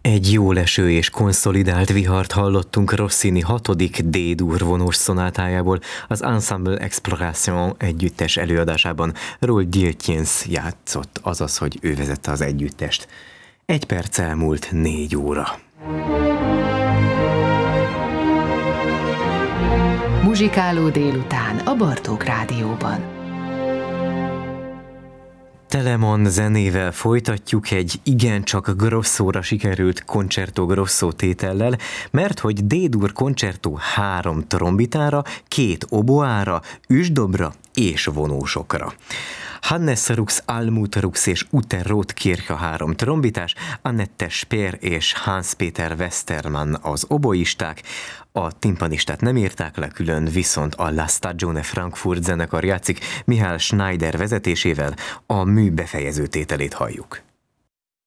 Egy jó leső és konszolidált vihart hallottunk Rossini 6. D-dur vonós szonátájából, az Ensemble Exploration együttes előadásában. Roy Diltjens játszott, azaz, hogy ő vezette az együttest. 1 perc elmúlt 4 óra. Muzsikáló délután a Bartók Rádióban. Telemon zenével folytatjuk egy igencsak grosszóra sikerült concerto grosso tétellel, mert hogy D-dur concerto 3 trombitára, 2 oboára, üsdobra és vonósokra. Hannes Rux, Almut Rux és Ute Rothkirch a 3 trombitás, Annette Speer és Hans-Peter Westermann az oboisták, a timpanistát nem írták le külön, viszont a La Stagione Frankfurt zenekar játszik Michael Schneider vezetésével, a mű befejező tételét halljuk.